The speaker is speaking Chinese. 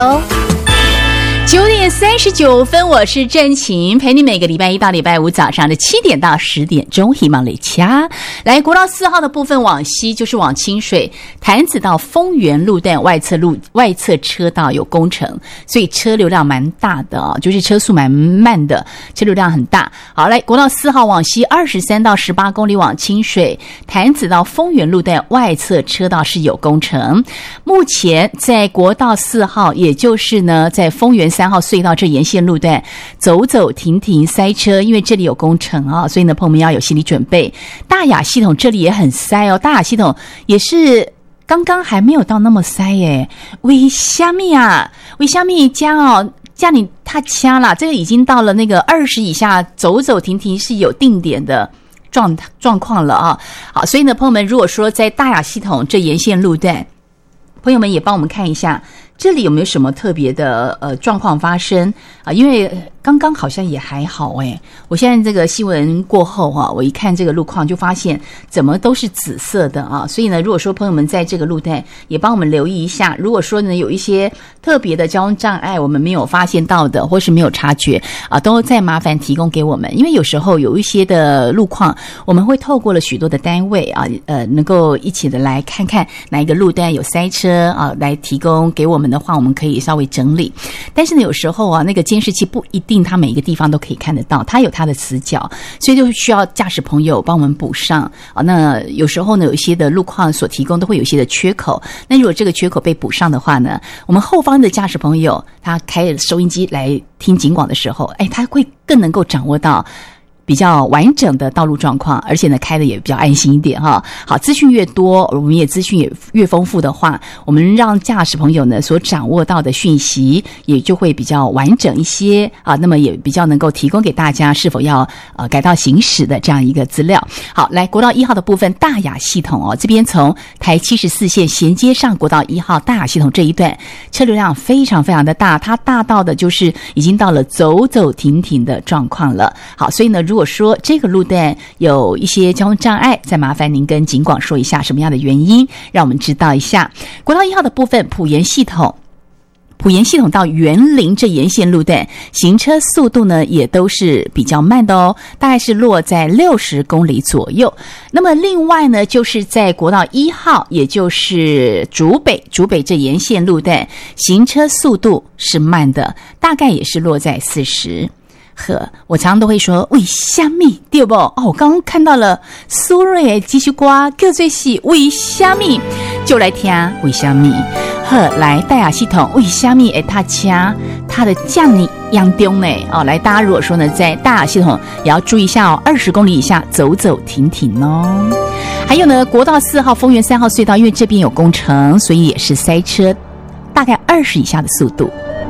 9点39分，我是郑晴，陪你每个礼拜一到礼拜五早上的7点到10点钟，希望雷掐来国道4号的部分往西，就是往清水潭子到丰原路段外侧车道有工程，所以车流量蛮大的哦，就是车速蛮慢的，车流量很大。好，来国道4号往西23到18公里往清水潭子到丰原路段外侧车道是有工程。目前在国道4号，也就是呢在丰原3号隧道这沿线路段走走停停塞车，因为这里有工程啊，所以呢朋友们要有心理准备。大雅系统这里也很塞哦，大雅系统也是刚刚还没有到那么塞耶。为虾米啊？为虾米加哦？加你他掐啦，这个已经到了那个20以下，走走停停是有定点的状况了啊。好，所以呢朋友们，如果说在大雅系统这沿线路段，朋友们也帮我们看一下这里有没有什么特别的状况发生啊？因为刚刚好像也还好诶，我现在这个新闻过后啊，我一看这个路况就发现怎么都是紫色的啊，所以呢，如果说朋友们在这个路段也帮我们留意一下，如果说呢有一些特别的交通障碍我们没有发现到的，或是没有察觉啊，都再麻烦提供给我们，因为有时候有一些的路况我们会透过了许多的单位啊，能够一起的来看看哪一个路段有塞车啊，来提供给我们的话，我们可以稍微整理。但是呢，有时候啊，那个监视器不一定它每一个地方都可以看得到，它有它的死角，所以就需要驾驶朋友帮我们补上啊。那有时候呢，有一些的路况所提供都会有一些的缺口，那如果这个缺口被补上的话呢，我们后方的驾驶朋友他开收音机来听警广的时候，他会更能够掌握到比较完整的道路状况，而且呢开的也比较安心一点哈。好，资讯越多，我们也资讯也越丰富的话，我们让驾驶朋友呢所掌握到的讯息也就会比较完整一些啊，那么也比较能够提供给大家是否要改道行驶的这样一个资料。好，来国道1号的部分，大雅系统哦，这边从台74线衔接上国道1号大雅系统这一段车流量非常非常的大，它大到的就是已经到了走走停停的状况了。好，所以呢如果说这个路段有一些交通障碍，再麻烦您跟警广说一下什么样的原因，让我们知道一下。国道1号的部分，埔盐系统到园林这沿线路段行车速度呢也都是比较慢的哦，大概是落在60公里左右。那么另外呢，就是在国道1号，也就是竹北这沿线路段行车速度是慢的，大概也是落在40。我常常都会说为虾米对不？我刚刚看到了苏芮的几首歌叫做是为虾米，就来听为虾米。来大雅系统为虾米会踏车，它的降你央中呢来大家如果说呢在大雅系统也要注意一下20公里以下走走停停哦。还有呢国道4号丰原3号隧道，因为这边有工程，所以也是塞车，大概20以下的速度。